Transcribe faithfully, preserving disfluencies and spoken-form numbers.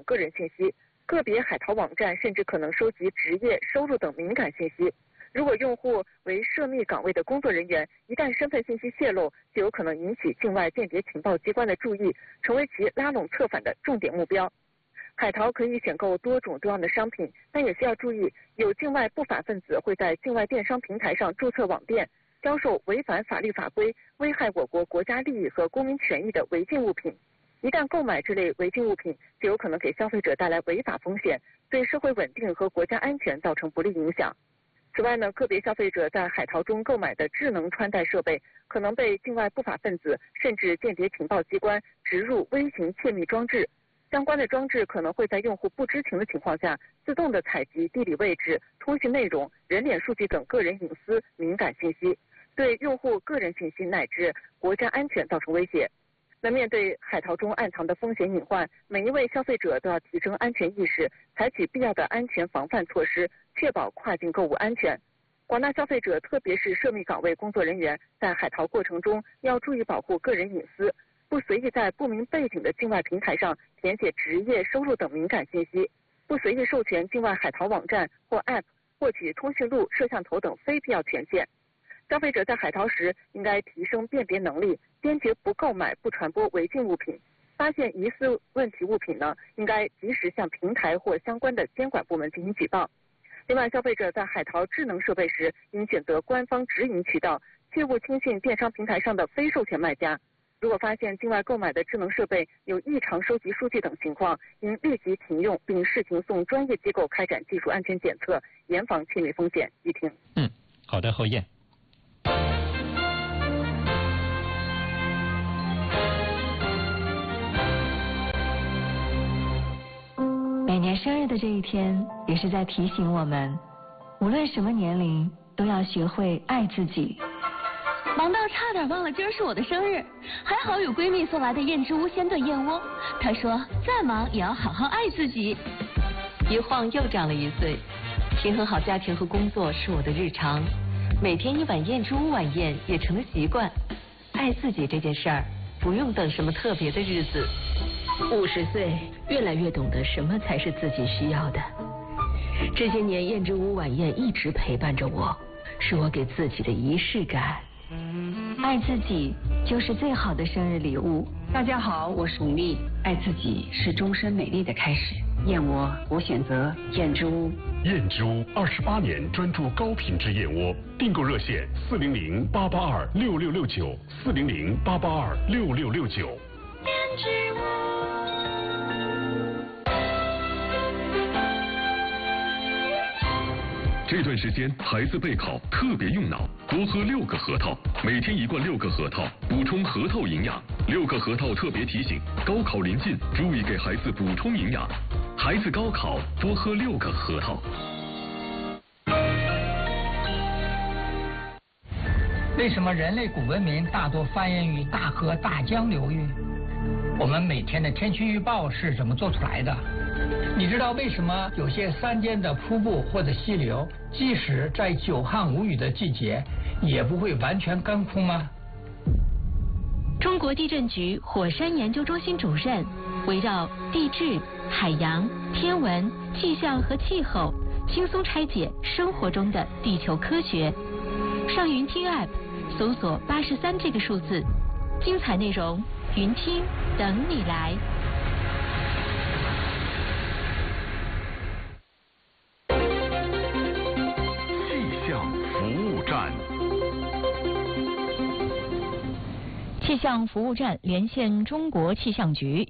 个人信息。个别海淘网站甚至可能收集职业、收入等敏感信息。如果用户为涉密岗位的工作人员，一旦身份信息泄露，就有可能引起境外间谍情报机关的注意，成为其拉拢策反的重点目标。海淘可以选购多种多样的商品，但也需要注意，有境外不法分子会在境外电商平台上注册网店，销售违反法律法规、危害我国国家利益和公民权益的违禁物品。一旦购买这类违禁物品，就有可能给消费者带来违法风险，对社会稳定和国家安全造成不利影响。此外呢，个别消费者在海淘中购买的智能穿戴设备，可能被境外不法分子甚至间谍情报机关植入微型窃密装置。相关的装置可能会在用户不知情的情况下，自动的采集地理位置、通讯内容、人脸数据等个人隐私敏感信息，对用户个人信息乃至国家安全造成威胁。那面对海淘中暗藏的风险隐患，每一位消费者都要提升安全意识，采取必要的安全防范措施，确保跨境购物安全。广大消费者，特别是涉密岗位工作人员，在海淘过程中要注意保护个人隐私，不随意在不明背景的境外平台上填写职业、收入等敏感信息，不随意授权境外海淘网站或 App 获取通讯录、摄像头等非必要权限。消费者在海淘时应该提升辨别能力，坚决不购买、不传播违禁物品。发现疑似问题物品呢，应该及时向平台或相关的监管部门进行举报。另外，消费者在海淘智能设备时，应选择官方直营渠道，切勿轻信电商平台上的非授权卖家。如果发现境外购买的智能设备有异常收集数据等情况，应立即停用，并视情送专业机构开展技术安全检测，严防窃密风险。一听。 嗯，好的，侯燕。 每年生日的这一天，也是在提醒我们，无论什么年龄，都要学会爱自己。 忙到差点忘了今儿是我的生日，还好有闺蜜送来的燕之屋鲜炖燕窝。她说再忙也要好好爱自己。 一晃又长了一岁，平衡好家庭和工作是我的日常，每天一碗燕之屋晚宴也成了习惯。爱自己这件事儿，不用等什么特别的日子。 五十岁，越来越懂得什么才是自己需要的。这些年，燕之屋晚宴一直陪伴着我，是我给自己的仪式感。 爱自己就是最好的生日礼物。 大家好，我是巩俐。爱自己是终身美丽的开始。燕窝，我选择燕之屋。 燕之屋二十八年专注高品质燕窝，订购热线四零零八八二六六六九四零零八八二六六六九。 燕之屋。 这段时间孩子备考特别用脑，多喝六个核桃，每天一罐六个核桃，补充核桃营养。六个核桃特别提醒：高考临近，注意给孩子补充营养。孩子高考多喝六个核桃。 为什么人类古文明大多繁衍于大河大江流域？我们每天的天气预报是怎么做出来的？你知道为什么有些山间的瀑布或者溪流，即使在久旱无雨的季节，也不会完全干枯吗？ 中国地震局火山研究中心主任围绕地质、海洋、天文、气象和气候，轻松拆解生活中的地球科学。上云听 App 搜索八十三这个数字，精彩内容云听等你来。 气象服务站。 气象服务站连线中国气象局。